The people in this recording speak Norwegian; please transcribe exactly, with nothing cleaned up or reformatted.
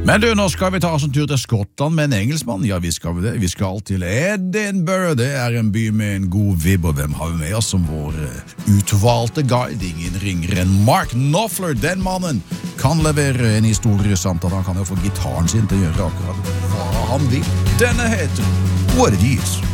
Men du, nå skal vi ta oss en tur til Skottland med en engelskmann. Ja, vi skal det. Vi skal til Edinburgh. Det er en by med en god vibb, og hvem har vi med oss som vår utvalgte guide? Ingen ringer enn Mark Knopfler. Den mannen kan levere en historie samt at han kan jo få gitaren sin til å gjøre akkurat hva han vil. Denne heter What It Is.